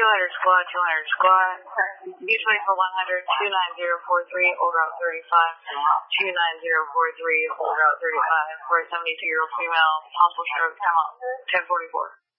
200 squad. Beach Way for 100, 29043, Old Route 35, 29043, Old Route 35, for a 72-year-old female, possible stroke, 1044.